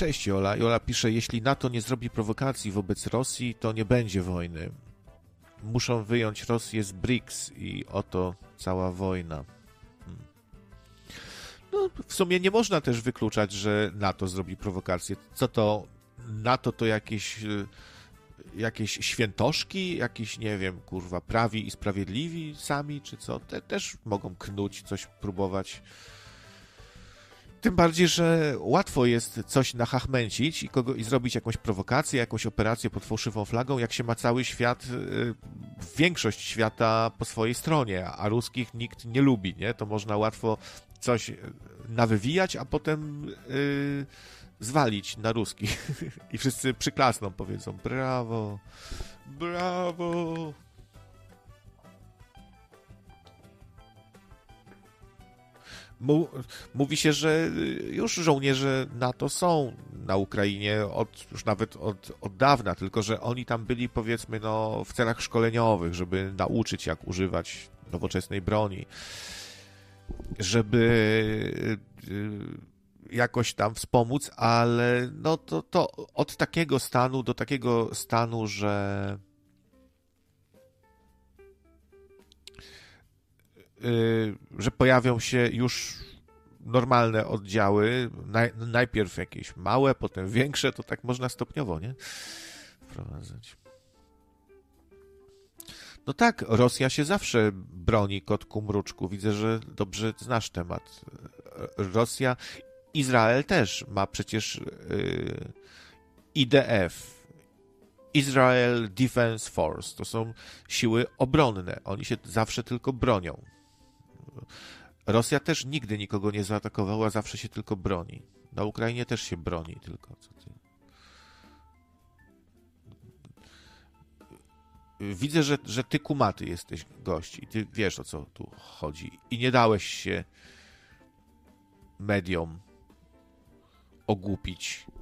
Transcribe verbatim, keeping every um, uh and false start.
Cześć Jola. Jola pisze, jeśli NATO nie zrobi prowokacji wobec Rosji, to nie będzie wojny. Muszą wyjąć Rosję z briks i oto cała wojna. Hmm. No, w sumie nie można też wykluczać, że NATO zrobi prowokację. Co to? NATO to jakieś, jakieś świętoszki? Jakieś, nie wiem, kurwa, prawi i sprawiedliwi sami, czy co? Te też mogą knuć, coś próbować. Tym bardziej, że łatwo jest coś nachachmęcić i, kogo, i zrobić jakąś prowokację, jakąś operację pod fałszywą flagą, jak się ma cały świat, większość świata po swojej stronie, a ruskich nikt nie lubi, nie? To można łatwo coś nawywijać, a potem yy, zwalić na ruskich. I wszyscy przyklasną, powiedzą brawo, brawo. Mówi się, że już żołnierze NATO są na Ukrainie od, już nawet od, od dawna, tylko że oni tam byli, powiedzmy, no, w celach szkoleniowych, żeby nauczyć, jak używać nowoczesnej broni, żeby jakoś tam wspomóc, ale no to, to od takiego stanu do takiego stanu, że że pojawią się już normalne oddziały, naj, najpierw jakieś małe, potem większe, to tak można stopniowo, nie? Wprowadzać. No tak, Rosja się zawsze broni, kotku mruczku. Widzę, że dobrze znasz temat. Rosja, Izrael też ma przecież yy, I D F, Israel Defense Force. To są siły obronne. Oni się zawsze tylko bronią. Rosja też nigdy nikogo nie zaatakowała, zawsze się tylko broni. Na Ukrainie też się broni tylko. Co ty? Widzę, że, że ty kumaty jesteś, gość, i ty wiesz, o co tu chodzi. I nie dałeś się mediom ogłupić